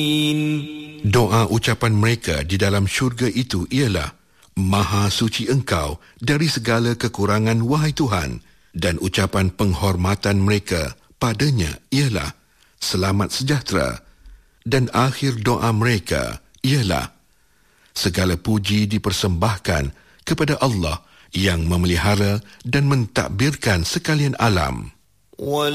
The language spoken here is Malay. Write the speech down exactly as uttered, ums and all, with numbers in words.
Doa ucapan mereka di dalam syurga itu ialah, Maha suci Engkau dari segala kekurangan, wahai Tuhan, dan ucapan penghormatan mereka padanya ialah, selamat sejahtera, dan akhir doa mereka ialah, segala puji dipersembahkan kepada Allah yang memelihara dan mentadbirkan sekalian alam.